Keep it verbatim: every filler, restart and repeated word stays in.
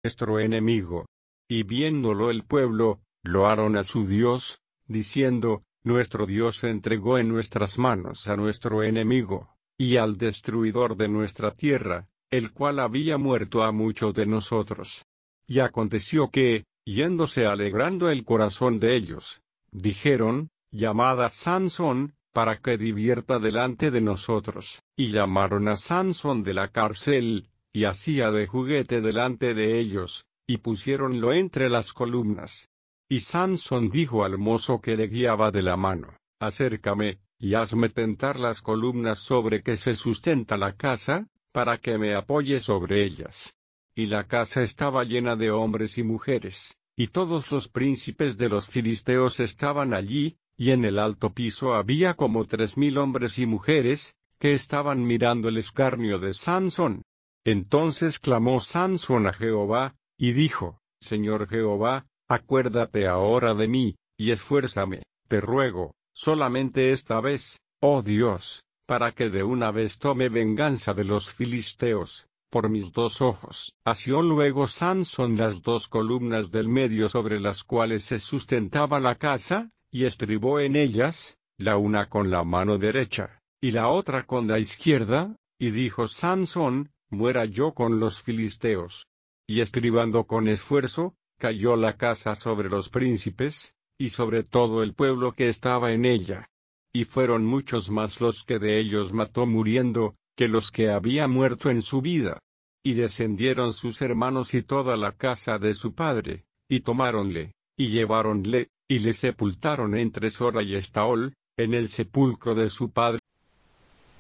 nuestro enemigo. Y viéndolo el pueblo, loaron a su Dios, diciendo, nuestro Dios entregó en nuestras manos a nuestro enemigo, y al destruidor de nuestra tierra, el cual había muerto a muchos de nosotros. Y aconteció que, yéndose alegrando el corazón de ellos, dijeron, llamad a Sansón, para que divierta delante de nosotros. Y llamaron a Sansón de la cárcel, y hacía de juguete delante de ellos, y pusiéronlo entre las columnas. Y Sansón dijo al mozo que le guiaba de la mano, acércame, y hazme tentar las columnas sobre que se sustenta la casa, para que me apoye sobre ellas. Y la casa estaba llena de hombres y mujeres, y todos los príncipes de los filisteos estaban allí, y en el alto piso había como tres mil hombres y mujeres, que estaban mirando el escarnio de Sansón. Entonces clamó Sansón a Jehová, y dijo, Señor Jehová, acuérdate ahora de mí, y esfuérzame, te ruego, solamente esta vez, oh Dios, para que de una vez tome venganza de los filisteos, por mis dos ojos. Asió luego Sansón las dos columnas del medio sobre las cuales se sustentaba la casa, y estribó en ellas, la una con la mano derecha, y la otra con la izquierda, y dijo Sansón, muera yo con los filisteos. Y estribando con esfuerzo, cayó la casa sobre los príncipes, y sobre todo el pueblo que estaba en ella. Y fueron muchos más los que de ellos mató muriendo, que los que había muerto en su vida. Y descendieron sus hermanos y toda la casa de su padre, y tomáronle, y lleváronle, y le sepultaron entre Sora y Estaol, en el sepulcro de su padre.